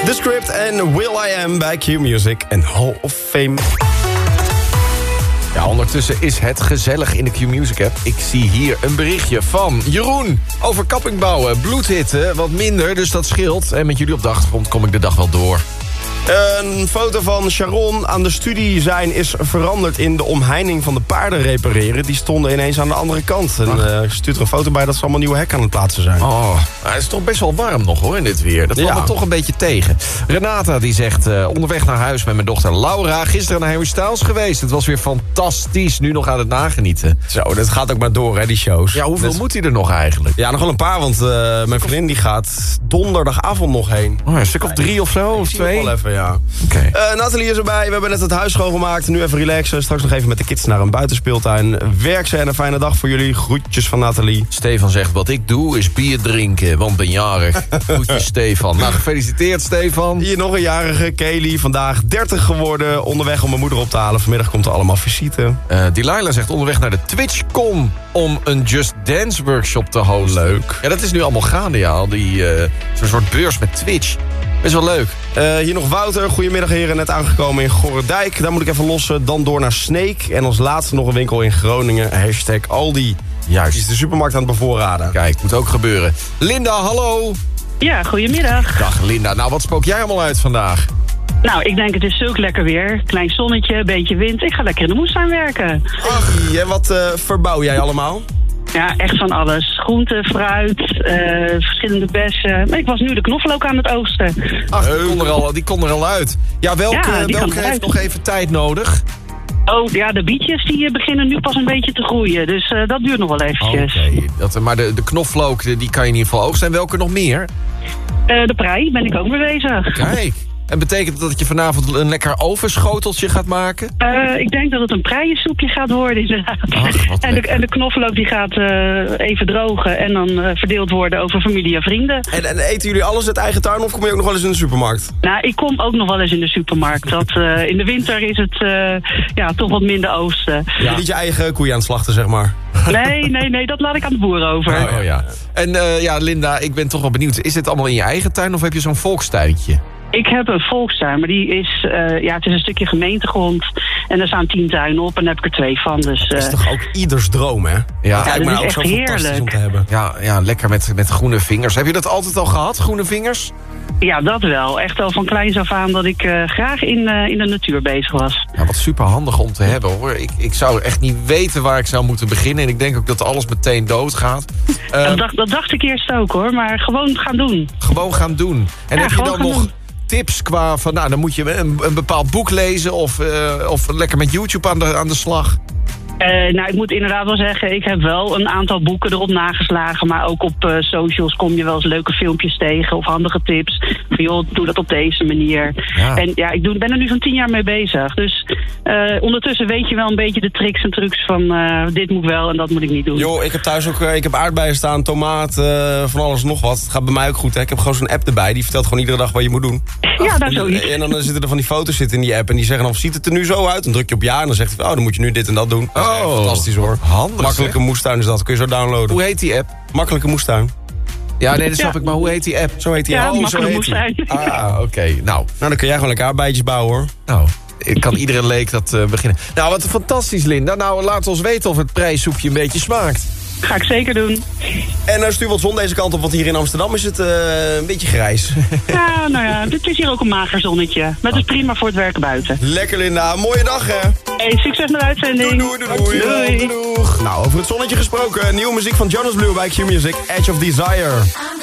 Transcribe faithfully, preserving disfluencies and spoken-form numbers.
The Script en Will I Am bij Q Music en Hall of Fame. Ja, ondertussen is het gezellig in de Q-Music app. Ik zie hier een berichtje van Jeroen over kappingbouwen. Bloedhitte, wat minder, dus dat scheelt. En met jullie op de achtergrond kom ik de dag wel door. Een foto van Sharon aan de studie zijn is veranderd in de omheining van de paarden repareren. Die stonden ineens aan de andere kant. En uh, stuurt er een foto bij dat ze allemaal nieuwe hekken aan het plaatsen zijn. Oh, nou, het is toch best wel warm nog hoor in dit weer. Dat valt Ja. me toch een beetje tegen. Renata die zegt, uh, onderweg naar huis met mijn dochter Laura. Gisteren naar Harry Styles geweest. Het was weer fantastisch. Nu nog aan het nagenieten. Zo, dat gaat ook maar door hè, die shows. Ja, hoeveel Dat- moet hij er nog eigenlijk? Ja, nog wel een paar, want uh, mijn vriendin die gaat donderdagavond nog heen. Oh, een stuk of drie of zo, of Zie nog twee? wel even, ja. Oké. Uh, Nathalie is erbij, we hebben net het huis schoongemaakt. Nu even relaxen, straks nog even met de kids naar een buitenspeeltuin. Werk ze en een fijne dag voor jullie. Groetjes van Nathalie. Stefan zegt, wat ik doe is bier drinken, want ben jarig. Groetjes Stefan. Nou, gefeliciteerd Stefan. Hier nog een jarige, Kelly, vandaag dertig geworden. Onderweg om mijn moeder op te halen. Vanmiddag komt er allemaal visite. Uh, Delilah zegt onderweg naar de TwitchCon om een Just Dance workshop te hosten. Leuk. Ja, dat is nu allemaal gaande, ja. Al die, uh, zo'n soort beurs met Twitch. Best wel leuk. Uh, hier nog Wouter, goedemiddag heren, net aangekomen in Gorredijk. Daar moet ik even lossen, dan door naar Sneek. En als laatste nog een winkel in Groningen, hashtag Aldi. Juist. Die is de supermarkt aan het bevoorraden. Kijk, moet ook gebeuren. Linda, hallo. Ja, goedemiddag. Dag Linda. Nou, wat spook jij allemaal uit vandaag? Nou, ik denk het is zulk lekker weer. Klein zonnetje, beetje wind. Ik ga lekker in de moestuin werken. Ach, en wat uh, verbouw jij allemaal? Ja, echt van alles. Groente, fruit, uh, verschillende bessen. Maar ik was nu de knoflook aan het oogsten. Ach, die kon er al, die kon er al uit. Ja, welke, Ja, die kan welke heeft eruit. nog even tijd nodig? Oh, ja, de bietjes die beginnen nu pas een beetje te groeien. Dus uh, dat duurt nog wel eventjes. Oké, dat- maar de, de knoflook die kan je in ieder geval oogsten. En welke nog meer? Uh, de prei ben ik ook mee bezig. Kijk. En betekent dat dat je vanavond een lekker ovenschoteltje gaat maken? Uh, ik denk dat het een preiensoepje gaat worden, inderdaad. Ach, wat en, de, lekker. en de knoflook die gaat uh, even drogen en dan uh, verdeeld worden over familie en vrienden. En, en eten jullie alles uit eigen tuin of kom je ook nog wel eens in de supermarkt? Nou, ik kom ook nog wel eens in de supermarkt. Dat, uh, in de winter is het uh, ja, toch wat minder oosten. Ja. Niet je eigen koeien aan het slachten, zeg maar. Nee, nee, nee, dat laat ik aan de boer over. Oh, ja. En uh, ja, Linda, ik ben toch wel benieuwd. Is dit allemaal in je eigen tuin of heb je zo'n volkstuintje? Ik heb een volkstuin, maar die is, uh, ja, het is een stukje gemeentegrond. En er staan tien tuinen op en daar heb ik er twee van. Dus, uh, Dat is toch ook ieders droom, hè? Ja, Kijk, dat maar is ook echt zo fantastisch heerlijk. om te hebben. Ja, ja, lekker met, met groene vingers. Heb je dat altijd al gehad, groene vingers? ja, dat wel. Echt al van kleins af aan dat ik uh, graag in, uh, in de natuur bezig was. Ja, wat super handig om te hebben, hoor. Ik, ik zou echt niet weten waar ik zou moeten beginnen. En ik denk ook dat alles meteen doodgaat. Uh, dat, dacht, dat dacht ik eerst ook hoor, maar gewoon gaan doen. Gewoon gaan doen. En Ja, heb je gewoon dan gaan nog doen. tips qua van, nou, dan moet je een, een bepaald boek lezen of, uh, of lekker met YouTube aan de, aan de slag? Uh, nou, ik moet inderdaad wel zeggen, ik heb wel een aantal boeken erop nageslagen. Maar ook op uh, socials kom je wel eens leuke filmpjes tegen of handige tips. Van joh, doe dat op deze manier. Ja. En ja, ik doe, ben er nu zo'n tien jaar mee bezig. Dus uh, ondertussen weet je wel een beetje de tricks en trucs van uh, dit moet wel en dat moet ik niet doen. Joh, ik heb thuis ook uh, ik heb aardbeien staan, tomaat, uh, van alles en nog wat. Het gaat bij mij ook goed, hè. Ik heb gewoon zo'n app erbij, die vertelt gewoon iedere dag wat je moet doen. Ja, daar zoiets. En dan uh, zitten er van die foto's zitten in die app en die zeggen dan, ziet het er nu zo uit? Dan druk je op ja en dan zegt hij, oh, dan moet je nu dit en dat doen. Oh, echt fantastisch hoor. handig, Makkelijke zeg. moestuin is dat, kun je zo downloaden. Hoe heet die app? Makkelijke moestuin. Ja, nee, dat snap Ja. ik. Maar hoe heet die app? Zo heet die Ja, app. Oh, zo makkelijk heet die. moestuin. Ah, oké. Nou, Nou, dan kun jij gewoon lekker aardbeidjes bouwen hoor. nou, ik kan iedere leek dat uh, beginnen. Nou, wat fantastisch, Linda. Nou, laat ons weten of het prijssoepje een beetje smaakt. Ga ik zeker doen. En uh, stuur wat zon deze kant op, want hier in Amsterdam is het uh, een beetje grijs. Ja, nou ja, dit is hier ook een mager zonnetje. Maar het is prima voor het werken buiten. Lekker Linda, mooie dag hè. Hey, succes met de uitzending. Doei, doei, doei, doei. Doei. Doeg. Nou, over het zonnetje gesproken. Nieuwe muziek van Jonas Blue bij Q Music, Edge of Desire.